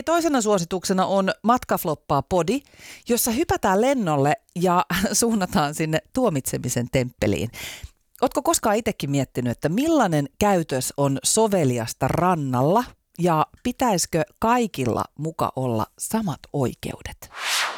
toisena suosituksena on Matkafloppaa podi, jossa hypätään lennolle ja suunnataan sinne tuomitsemisen temppeliin. Ootko koskaan itsekin miettinyt, että millainen käytös on soveliasta rannalla ja pitäisikö kaikilla muka olla samat oikeudet?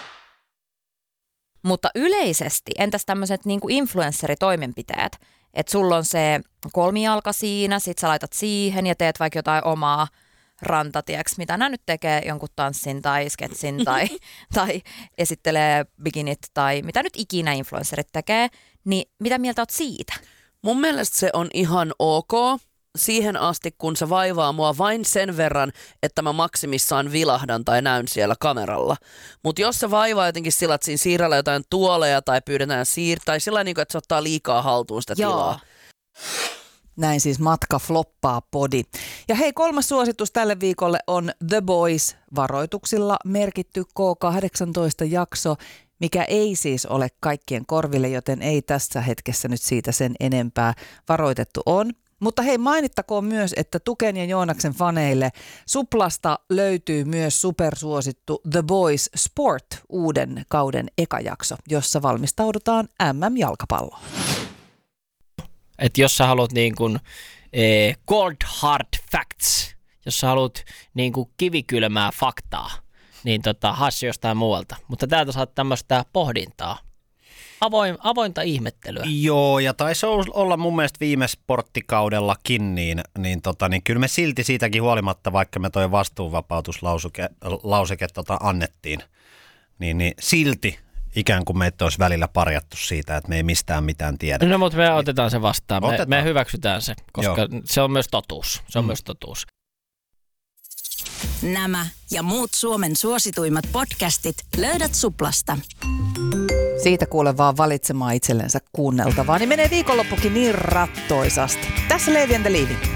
Mutta yleisesti, entäs tämmöiset niinku influenceritoimenpiteet, että sulla on se kolmijalka siinä, sit sä laitat siihen ja teet vaikka jotain omaa rantatieks, mitä nämä nyt tekee, jonkun tanssin tai sketsin tai esittelee bikinit tai mitä nyt ikinä influencerit tekee, niin mitä mieltä oot siitä? Mun mielestä se on ihan ok siihen asti, kun se vaivaa mua vain sen verran, että mä maksimissaan vilahdan tai näyn siellä kameralla. Mutta jos se vaivaa jotenkin sillä, että siinä siirrellä jotain tuoleja tai pyydetään tai sillä tavalla, että se ottaa liikaa haltuun sitä tilaa. Näin siis Matkafloppaa podi. Ja hei, 3. suositus tälle viikolle on The Boys varoituksilla merkitty K18-jakso, mikä ei siis ole kaikkien korville, joten ei tässä hetkessä nyt siitä sen enempää varoitettu on. Mutta hei, mainittakoon myös, että Tuken ja Joonaksen faneille Suplasta löytyy myös supersuosittu The Boys Sport uuden kauden eka jakso, jossa valmistaudutaan MM-jalkapalloon. Että jos sä haluat niin kuin cold hard facts, jos sä haluat niin kuin kivikylmää faktaa, niin hae se jostain muualta. Mutta täältä saat tämmöistä pohdintaa. Avointa ihmettelyä. Joo, ja taisi olla mun mielestä viime sporttikaudellakin, niin kyllä me silti siitäkin huolimatta, vaikka me toi vastuunvapautuslauseke annettiin, niin silti ikään kuin meitä olisi välillä parjattu siitä, että me ei mistään mitään tiedä. No, mutta me otetaan se vastaan. Me hyväksytään se, koska se on myös totuus. Se on myös totuus. Nämä ja muut Suomen suosituimmat podcastit löydät Suplasta. Siitä kuule vaan valitsemaan itsellensä kuunneltavaa, niin menee viikonloppukin niin rattoisasti. Tässä Leevi and the Leaving.